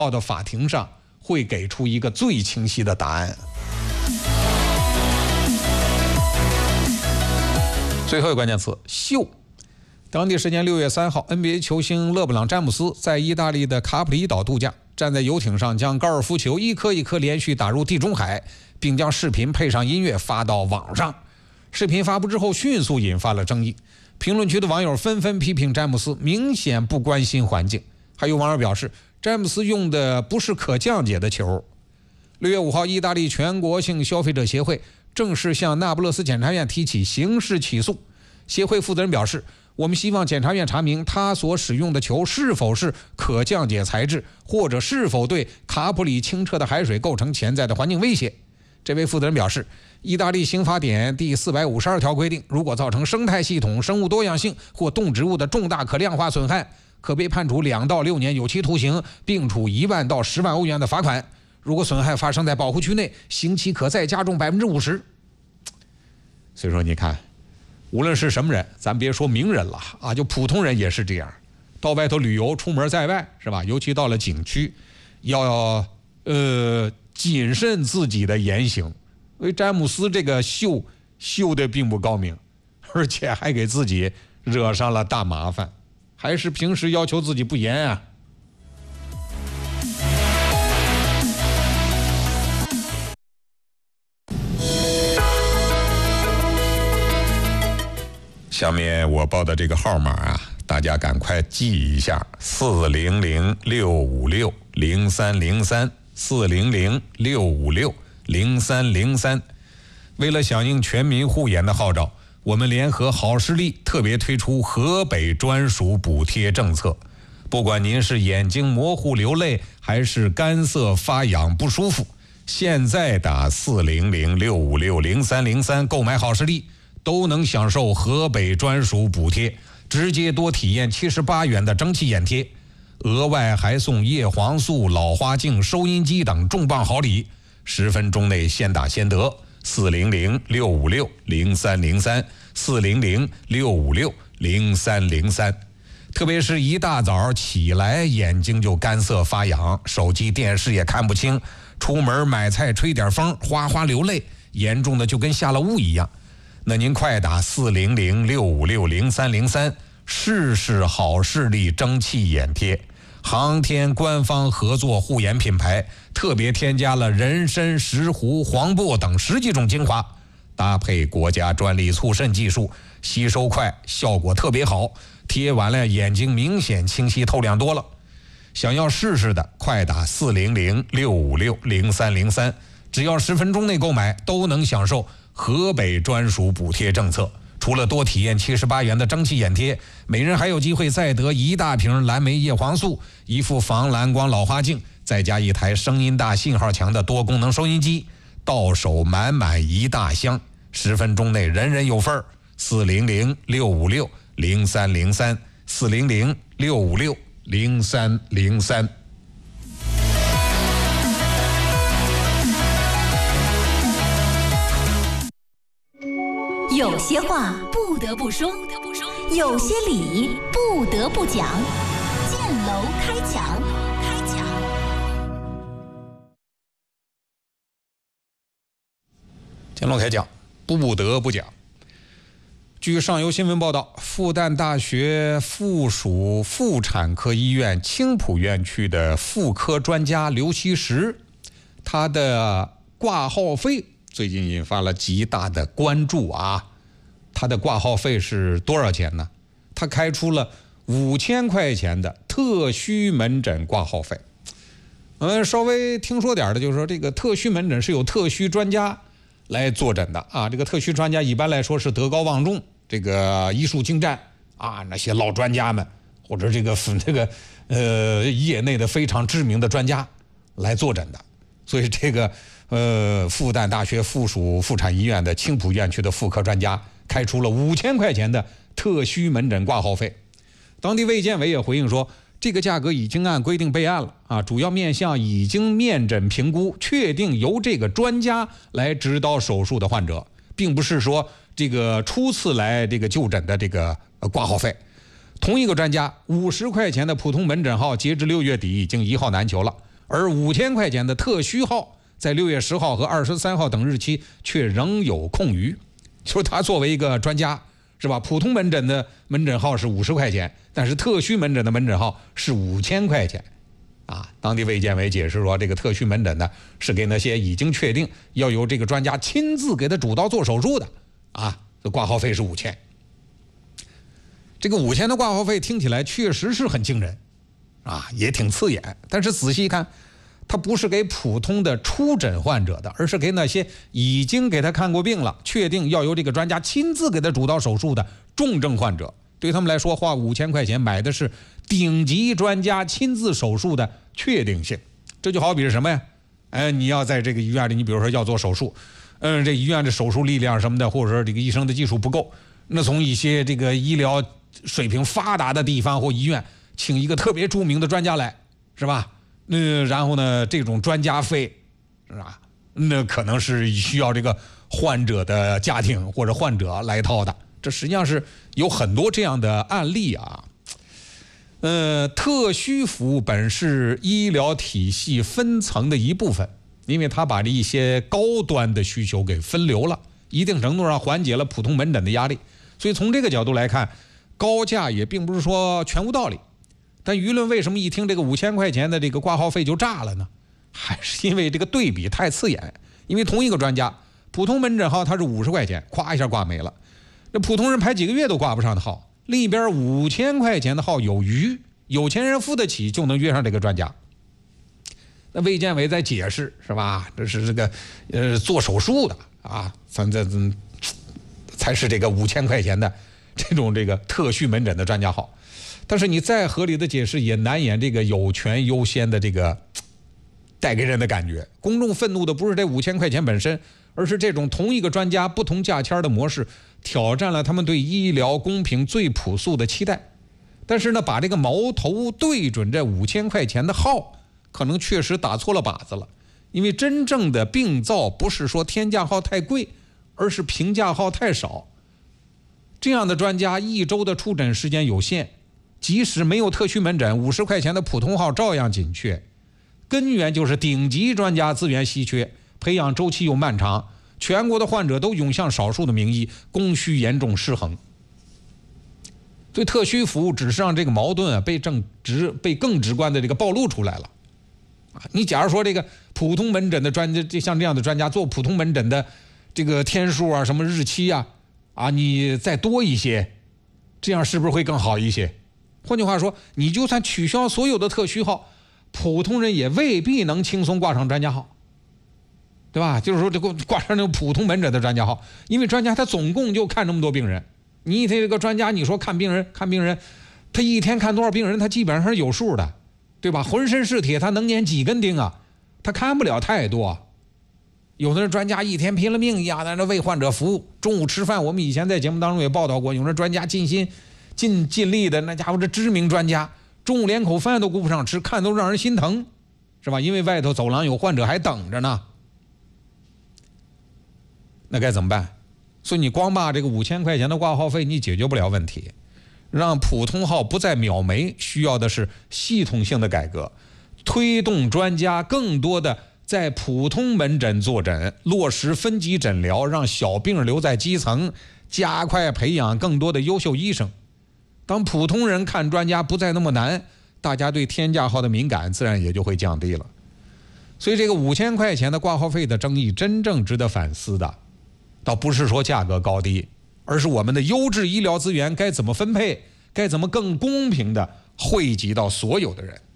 到的法庭上会给出一个最清晰的答案。最后一个关键词秀。当地时间6月3号 NBA 球星勒布朗·詹姆斯在意大利的卡普里岛度假，站在游艇上将高尔夫球一颗一颗连续打入地中海，并将视频配上音乐发到网上。视频发布之后迅速引发了争议，评论区的网友纷纷批评詹姆斯明显不关心环境，还有网友表示詹姆斯用的不是可降解的球。6月5号，意大利全国性消费者协会正式向那不勒斯检察院提起刑事起诉。协会负责人表示，我们希望检察院查明他所使用的球是否是可降解材质，或者是否对卡普里清澈的海水构成潜在的环境威胁。这位负责人表示，意大利刑法典第452条规定，如果造成生态系统、生物多样性或动植物的重大可量化损害，可被判处2到6年有期徒刑，并处1万到10万欧元的罚款。如果损害发生在保护区内，刑期可再加重50%。所以说你看，无论是什么人，咱别说名人了啊，就普通人也是这样，到外头旅游，出门在外是吧？尤其到了景区，要谨慎自己的言行。因为詹姆斯这个秀的并不高明，而且还给自己惹上了大麻烦，还是平时要求自己不严啊。下面我报的这个号码啊，大家赶快记一下：400-656-0303，400-656-0303。为了响应全民护眼的号召，我们联合好视力特别推出河北专属补贴政策。不管您是眼睛模糊流泪，还是干涩发痒不舒服，现在打400-656-0303购买好视力，都能享受河北专属补贴，直接多体验78元的蒸汽眼贴，额外还送叶黄素、老花镜、收音机等重磅好礼，10分钟内先打先得。400-656-0303，400-656-0303。特别是一大早起来，眼睛就干涩发痒，手机电视也看不清，出门买菜吹点风，哗哗流泪，严重的就跟下了雾一样。那您快打400-656-0303，试试好视力蒸汽眼贴。航天官方合作护眼品牌，特别添加了人参、石斛、黄柏等10几种精华，搭配国家专利促渗技术，吸收快，效果特别好，贴完了眼睛明显清晰透亮多了。想要试试的，快打400-656-0303，只要10分钟内购买，都能享受河北专属补贴政策。除了多体验78元的蒸汽眼贴，每人还有机会再得1大瓶蓝莓叶黄素、一副防蓝光老花镜，再加一台声音大、信号强的多功能收音机，到手满满1大箱，10分钟内人人有份儿。400-656-0303， 400-656-0303。 有些话不得不说，有些理不得不讲。建楼开讲。 建楼开讲，不得不讲。据上游新闻报道，复旦大学附属妇产科医院青浦院区的妇科专家刘希石，他的挂号费最近引发了极大的关注啊！他的挂号费是多少钱呢？他开出了5000块钱的特需门诊挂号费。稍微听说点的就是说，这个特需门诊是有特需专家来坐诊的啊。这个特需专家一般来说是德高望重，这个医术精湛啊，那些老专家们或者这个业内的非常知名的专家来坐诊的。所以这个复旦大学附属妇产医院的青浦院区的妇科专家开出了5000块钱的特需门诊挂号费。当地卫健委也回应说，这个价格已经按规定备案了啊，主要面向已经面诊评估确定由这个专家来指导手术的患者，并不是说这个初次来这个就诊的这个挂号费。同一个专家50块钱的普通门诊号截至6月底已经1号难求了， 而5000块钱的特需号在6月10号和23号等日期却仍有空余。就是他作为一个专家，是吧？普通门诊的门诊号是50块钱，但是特需门诊的门诊号是5000块钱。当地卫健委解释说，这个特需门诊呢是给那些已经确定要由这个专家亲自给他主刀做手术的挂号费是5000。这个5000的挂号费听起来确实是很惊人也挺刺眼，但是仔细一看，它不是给普通的初诊患者的，而是给那些已经给他看过病了，确定要由这个专家亲自给他主刀手术的重症患者。对他们来说，花5000块钱买的是顶级专家亲自手术的确定性。这就好比是什么呀？你要在这个医院里，你比如说要做手术，这医院的手术力量什么的，或者说这个医生的技术不够，那从一些这个医疗水平发达的地方或医院，请一个特别著名的专家来，是吧？然后呢，这种专家费，是吧？那可能是需要这个患者的家庭或者患者来掏的。这实际上是有很多这样的案例特需服务本是医疗体系分层的一部分，因为它把这一些高端的需求给分流了，一定程度上缓解了普通门诊的压力。所以从这个角度来看，高价也并不是说全无道理。但舆论为什么一听这个5000块钱的这个挂号费就炸了呢？还是因为这个对比太刺眼。因为同一个专家，普通门诊号它是50块钱，咵一下挂没了，这普通人排几个月都挂不上的号，另一边5000块钱的号有余，有钱人付得起就能约上这个专家。那卫健委在解释，是吧？这是这个做手术的反正才是这个5000块钱的这个特需门诊的专家号。但是你再合理的解释，也难掩这个有权优先的这个带给人的感觉。公众愤怒的不是这5000块钱本身，而是这种同一个专家不同价签的模式，挑战了他们对医疗公平最朴素的期待。但是呢，把这个矛头对准这5000块钱的号，可能确实打错了靶子了。因为真正的病灶不是说天价号太贵，而是平价号太少。这样的专家一周的出诊时间有限，即使没有特需门诊，50块钱的普通号照样紧缺。根源就是顶级专家资源稀缺，培养周期又漫长，全国的患者都涌向少数的名医，供需严重失衡。对特需服务只是让这个矛盾被更直观的这个暴露出来了。你假如说这个普通门诊的专家，像这样的专家做普通门诊的这个天数什么日期你再多一些，这样是不是会更好一些？换句话说，你就算取消所有的特需号，普通人也未必能轻松挂上专家号，对吧？就是说这个挂上那种普通门诊的专家号，因为专家他总共就看这么多病人，你这个专家你说看病人，他一天看多少病人，他基本上是有数的，对吧？浑身是铁，他能粘几根钉他看不了太多。有的人专家一天拼了命一样在那为患者服务，中午吃饭我们以前在节目当中也报道过，有的专家尽力的，那家伙这知名专家中午连口饭都顾不上吃，看都让人心疼，是吧？因为外头走廊有患者还等着呢。那该怎么办？所以你光骂这个5000块钱的挂号费，你解决不了问题。让普通号不再秒没，需要的是系统性的改革，推动专家更多的在普通门诊坐诊，落实分级诊疗，让小病留在基层，加快培养更多的优秀医生。当普通人看专家不再那么难，大家对天价号的敏感自然也就会降低了。所以这个5000块钱的挂号费的争议，真正值得反思的，倒不是说价格高低，而是我们的优质医疗资源该怎么分配，该怎么更公平地惠及到所有的人。